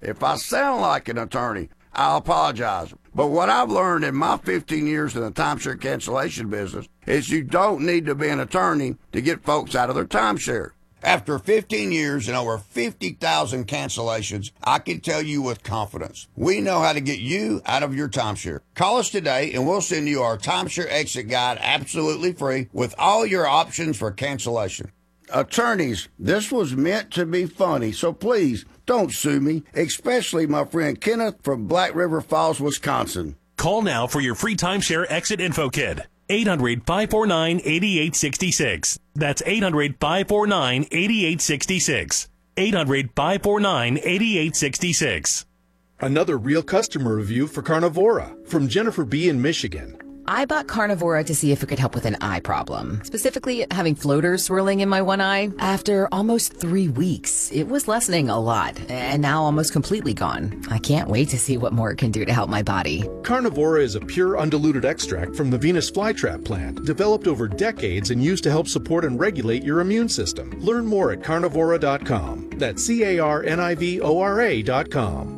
If I sound like an attorney, I apologize. But what I've learned in my 15 years in the timeshare cancellation business is you don't need to be an attorney to get folks out of their timeshare. After 15 years and over 50,000 cancellations, I can tell you with confidence, we know how to get you out of your timeshare. Call us today and we'll send you our timeshare exit guide absolutely free with all your options for cancellation. Attorneys, this was meant to be funny, so please don't sue me, especially my friend Kenneth from Black River Falls, Wisconsin. Call now for your free timeshare exit info kit. 800-549-8866. That's 800-549-8866. 800-549-8866. Another real customer review for Carnivora from Jennifer B. in Michigan. I bought Carnivora to see if it could help with an eye problem, specifically having floaters swirling in my one eye. After almost 3 weeks, it was lessening a lot, and now almost completely gone. I can't wait to see what more it can do to help my body. Carnivora is a pure undiluted extract from the Venus flytrap plant, developed over decades and used to help support and regulate your immune system. Learn more at carnivora.com. That's CARNIVORA.com.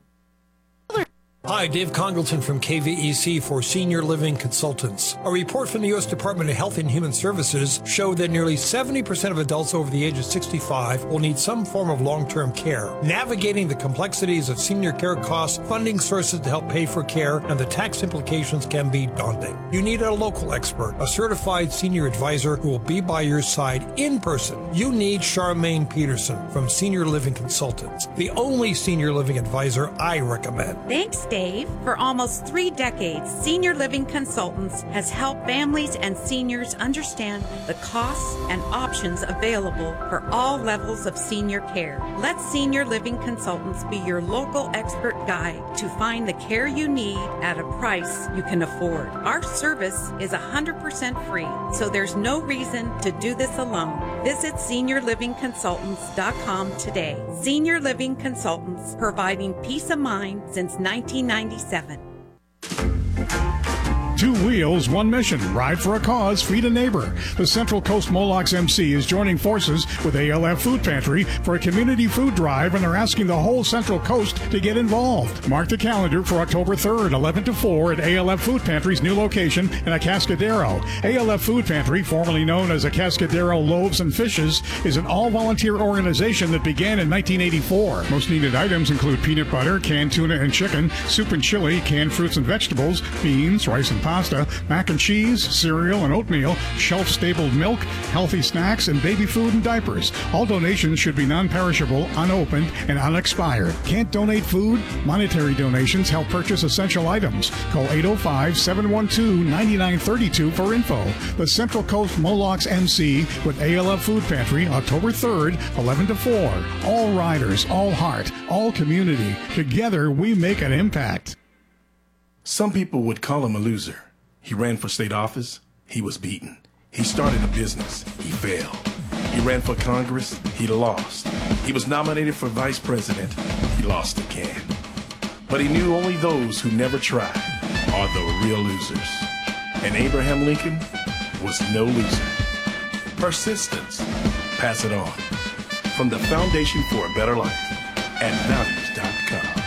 Hi, Dave Congleton from KVEC for Senior Living Consultants. A report from the U.S. Department of Health and Human Services showed that nearly 70% of adults over the age of 65 will need some form of long-term care. Navigating the complexities of senior care costs, funding sources to help pay for care, and the tax implications can be daunting. You need a local expert, a certified senior advisor who will be by your side in person. You need Charmaine Peterson from Senior Living Consultants, the only senior living advisor I recommend. Thanks, Dave. For almost 3 decades, Senior Living Consultants has helped families and seniors understand the costs and options available for all levels of senior care. Let Senior Living Consultants be your local expert guide to find the care you need at a price you can afford. Our service is 100% free, so there's no reason to do this alone. Visit SeniorLivingConsultants.com today. Senior Living Consultants, providing peace of mind since 1997. 2 wheels, 1 mission. Ride for a cause, feed a neighbor. The Central Coast Moloch MC is joining forces with ALF Food Pantry for a community food drive, and they're asking the whole Central Coast to get involved. Mark the calendar for October 3rd, 11 to 4 at ALF Food Pantry's new location in Atascadero. ALF Food Pantry, formerly known as Atascadero Loaves and Fishes, is an all-volunteer organization that began in 1984. Most needed items include peanut butter, canned tuna and chicken, soup and chili, canned fruits and vegetables, beans, rice and pasta, mac and cheese, cereal and oatmeal, shelf-stabled milk, healthy snacks, and baby food and diapers. All donations should be non-perishable, unopened, and unexpired. Can't donate food? Monetary donations help purchase essential items. Call 805-712-9932 for info. The Central Coast Moloch's MC with ALF Food Pantry, October 3rd, 11 to 4. All riders, all heart, all community. Together we make an impact. Some people would call him a loser. He ran for state office. He was beaten. He started a business. He failed. He ran for Congress. He lost. He was nominated for vice president. He lost again. But he knew only those who never try are the real losers. And Abraham Lincoln was no loser. Persistence. Pass it on. From the Foundation for a Better Life at values.com.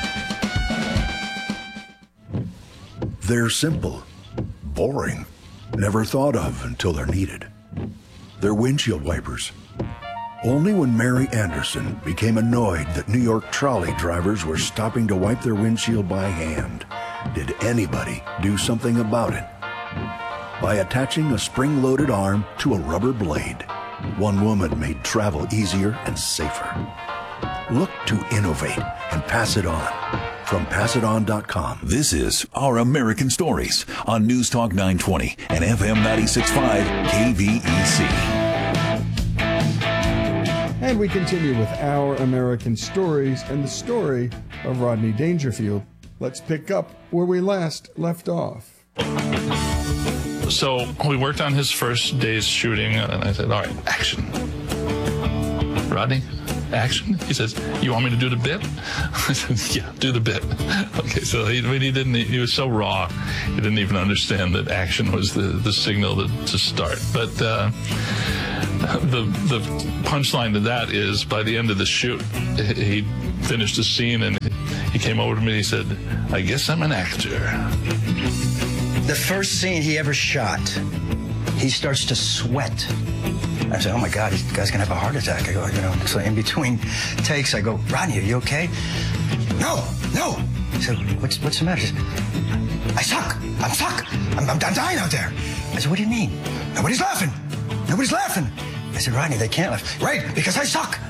They're simple, boring, never thought of until they're needed. They're windshield wipers. Only when Mary Anderson became annoyed that New York trolley drivers were stopping to wipe their windshield by hand did anybody do something about it. By attaching a spring-loaded arm to a rubber blade, one woman made travel easier and safer. Look to innovate and pass it on. From PassItOn.com. This is Our American Stories on News Talk 920 and FM 96.5 KVEC. And we continue with Our American Stories and the story of Rodney Dangerfield. Let's pick up where we last left off. So we worked on his first day's shooting, and I said, all right, action. Rodney, action? He says, you want me to do the bit? I said, yeah, do the bit. Okay, so he was so raw, he didn't even understand that action was the signal to start. But the punchline to that is, by the end of the shoot, he finished the scene and He came over to me and he said, I guess I'm an actor. The first scene he ever shot, he starts to sweat. I said, oh my God, this guy's gonna have a heart attack. I go, so in between takes, I go, Rodney, are you okay? No. He said, what's the matter? He said, I suck. I'm dying out there. I said, what do you mean? Nobody's laughing. I said, Rodney, they can't laugh. Right, because I suck.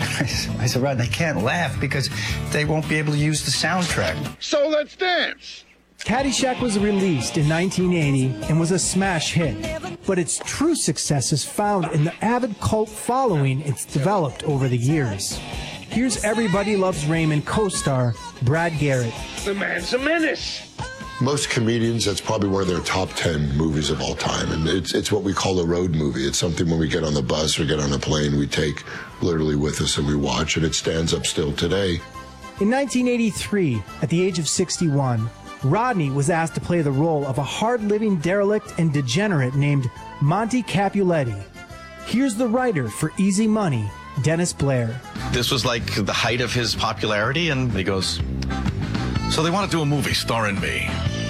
I said, Rodney, they can't laugh because they won't be able to use the soundtrack. So let's dance. Caddyshack was released in 1980 and was a smash hit, but its true success is found in the avid cult following it's developed over the years. Here's Everybody Loves Raymond co-star Brad Garrett. The man's a menace. Most comedians, that's probably one of their top 10 movies of all time. And it's what we call a road movie. It's something when we get on the bus or get on a plane, we take literally with us and we watch, and it stands up still today. In 1983, at the age of 61, Rodney was asked to play the role of a hard-living derelict and degenerate named Monty Capuletti. Here's the writer for Easy Money, Dennis Blair. This was like the height of his popularity, and he goes, so they want to do a movie starring me.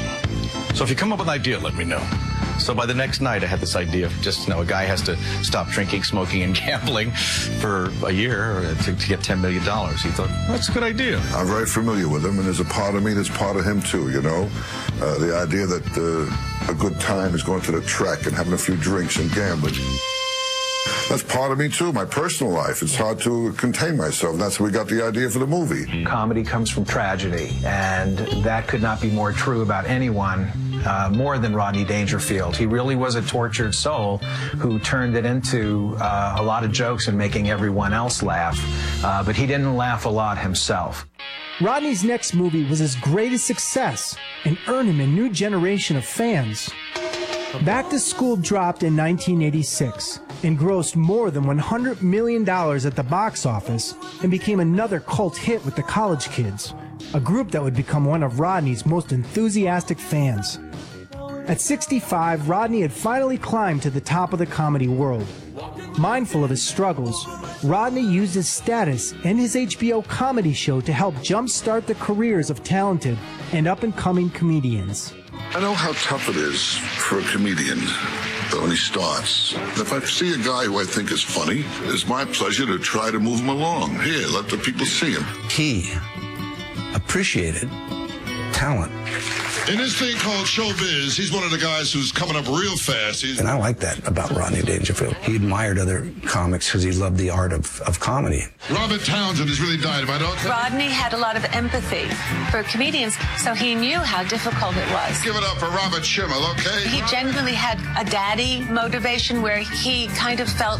So if you come up with an idea, let me know. So by the next night, I had this idea of just, a guy has to stop drinking, smoking, and gambling for a year to get $10 million. He thought, that's a good idea. I'm very familiar with him, and there's a part of me that's part of him, too, The idea that a good time is going to the track and having a few drinks and gambling. That's part of me, too, my personal life. It's hard to contain myself. That's where we got the idea for the movie. Comedy comes from tragedy, and that could not be more true about anyone more than Rodney Dangerfield. He really was a tortured soul who turned it into a lot of jokes and making everyone else laugh, but he didn't laugh a lot himself. Rodney's next movie was his greatest success and earned him a new generation of fans. Back to School dropped in 1986 and grossed more than $100 million at the box office and became another cult hit with the college kids, a group that would become one of Rodney's most enthusiastic fans. At 65, Rodney had finally climbed to the top of the comedy world. Mindful of his struggles, Rodney used his status and his HBO comedy show to help jumpstart the careers of talented and up-and-coming comedians. I know how tough it is for a comedian when he starts. If I see a guy who I think is funny, it's my pleasure to try to move him along. Here, let the people see him. He appreciated talent. In this thing called showbiz, he's one of the guys who's coming up real fast. And I like that about Rodney Dangerfield. He admired other comics because he loved the art of comedy. Robert Townsend is really dynamite. Rodney had a lot of empathy for comedians, so he knew how difficult it was. Give it up for Robert Schimmel, okay? He genuinely had a daddy motivation where he kind of felt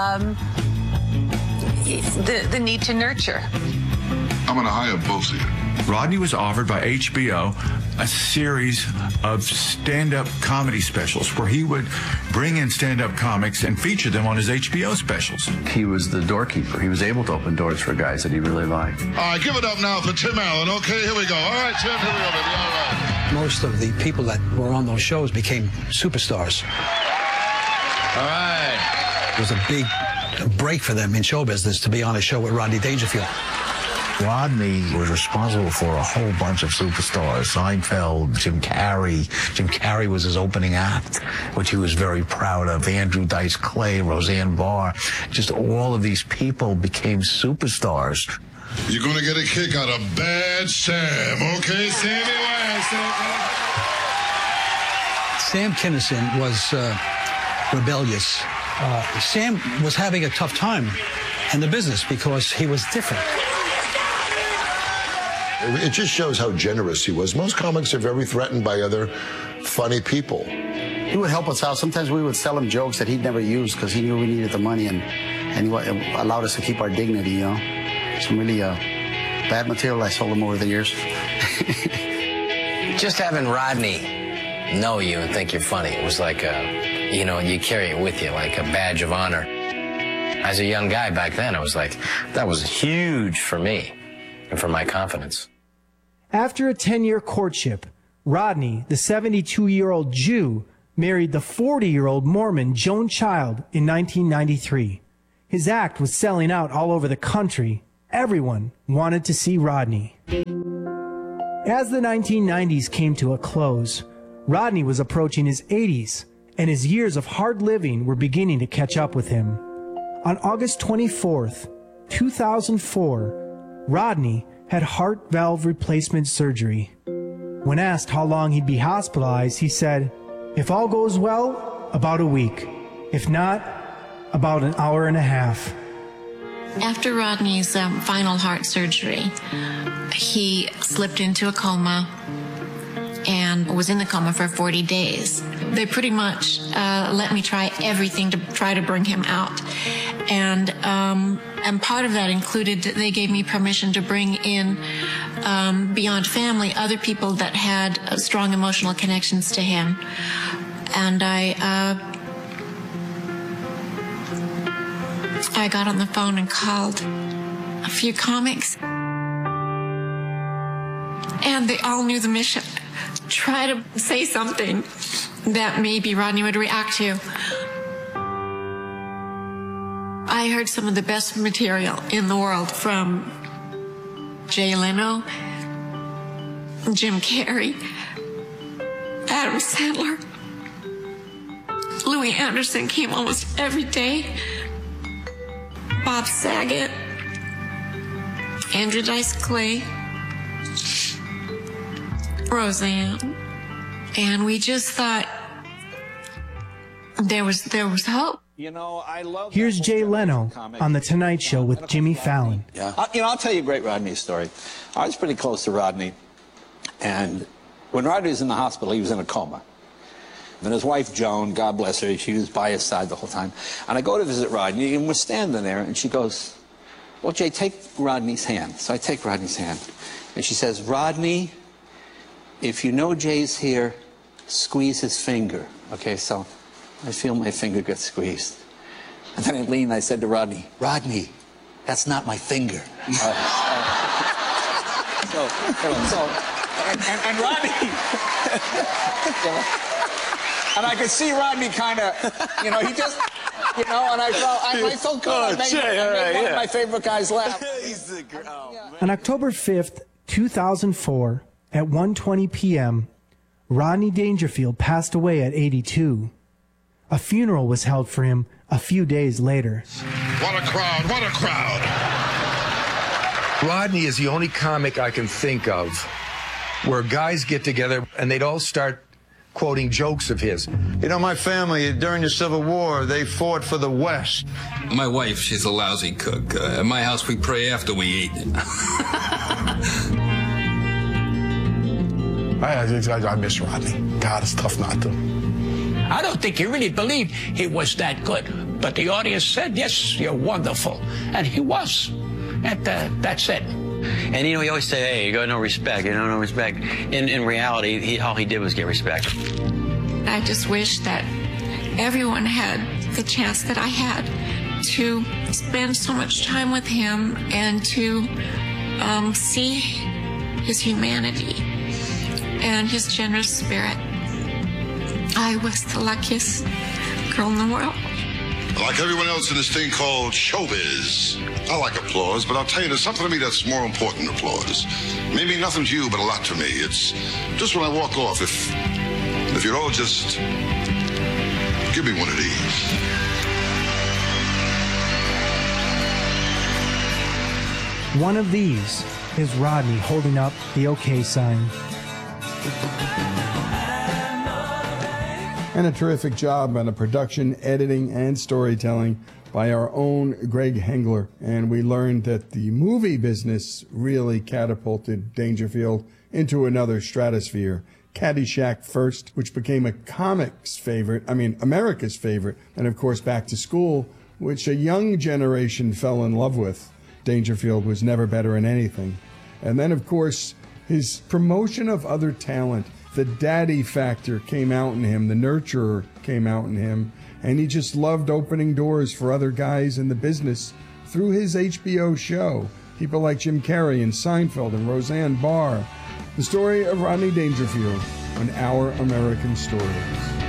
the need to nurture. I'm going to hire both of you. Rodney was offered by HBO a series of stand-up comedy specials where he would bring in stand-up comics and feature them on his HBO specials. He was the doorkeeper. He was able to open doors for guys that he really liked. All right, give it up now for Tim Allen, okay? Here we go. All right, Tim, here we go, baby. All right. Most of the people that were on those shows became superstars. All right. It was a big break for them in show business to be on a show with Rodney Dangerfield. Rodney was responsible for a whole bunch of superstars. Seinfeld, Jim Carrey. Jim Carrey was his opening act, which he was very proud of. Andrew Dice Clay, Roseanne Barr. Just all of these people became superstars. You're going to get a kick out of Bad Sam, okay? Sammy West. Sam Kinison was rebellious. Sam was having a tough time in the business because he was different. It just shows how generous he was. Most comics are very threatened by other funny people. He would help us out. Sometimes we would sell him jokes that he'd never use because he knew we needed the money, and he allowed us to keep our dignity, Some really bad material I sold him over the years. Just having Rodney know you and think you're funny, it was like you carry it with you like a badge of honor. As a young guy back then, I was like, that was huge for me and for my confidence. After a 10-year courtship, Rodney, the 72-year-old Jew, married the 40-year-old Mormon Joan Child in 1993. His act was selling out all over the country. Everyone wanted to see Rodney. As the 1990s came to a close, Rodney was approaching his 80s, and his years of hard living were beginning to catch up with him. On August 24th, 2004, Rodney had heart valve replacement surgery. When asked how long he'd be hospitalized, he said, "If all goes well, about a week. If not, about an hour and a half." After Rodney's final heart surgery, he slipped into a coma and was in the coma for 40 days. They pretty much let me try everything to try to bring him out. And part of that included they gave me permission to bring in, beyond family, other people that had strong emotional connections to him. And I got on the phone and called a few comics, and they all knew the mission. Try to say something that maybe Rodney would react to. I heard some of the best material in the world from Jay Leno, Jim Carrey, Adam Sandler. Louis Anderson came almost every day. Bob Saget, Andrew Dice Clay, Roseanne, and we just thought there was hope. You know, I love. Here's Jay Leno on The Tonight Show with Jimmy Fallon. Yeah, I'll tell you a great Rodney story. I was pretty close to Rodney, and when Rodney was in the hospital, he was in a coma. And his wife, Joan, God bless her, she was by his side the whole time. And I go to visit Rodney, and we're standing there, and she goes, "Well, Jay, take Rodney's hand." So I take Rodney's hand. And she says, "Rodney, if you know Jay's here, squeeze his finger." Okay, so I feel my finger get squeezed. And then I lean, I said to Rodney, "Rodney, that's not my finger." And Rodney... And I could see Rodney kind of, he just, and I felt good. I made one of my favorite guys laugh. On October 5th, 2004, at 1:20 p.m., Rodney Dangerfield passed away at 82. A funeral was held for him a few days later. What a crowd, what a crowd. Rodney is the only comic I can think of where guys get together and they'd all start quoting jokes of his. You know, my family, during the Civil War, they fought for the West. My wife, she's a lousy cook. At my house, we pray after we eat. I miss Rodney. God, it's tough not to. I don't think he really believed he was that good. But the audience said, "Yes, you're wonderful." And he was. And that's it. And, he always say, "Hey, you got no respect, no respect." In reality, all he did was get respect. I just wish that everyone had the chance that I had to spend so much time with him and to see his humanity and his generous spirit. I was the luckiest girl in the world. Like everyone else in this thing called showbiz, I like applause, but I'll tell you, there's something to me that's more important than applause. Maybe nothing to you, but a lot to me. It's just when I walk off, if you'd all just give me one of these. One of these is Rodney holding up the OK sign. And a terrific job on the production, editing, and storytelling by our own Greg Hengler. And we learned that the movie business really catapulted Dangerfield into another stratosphere. Caddyshack first, which became a America's favorite, and of course Back to School, which a young generation fell in love with. Dangerfield was never better in anything. And then, of course, his promotion of other talent. The daddy factor came out in him, the nurturer came out in him, and he just loved opening doors for other guys in the business through his HBO show. People like Jim Carrey and Seinfeld and Roseanne Barr. The story of Rodney Dangerfield on Our American Stories.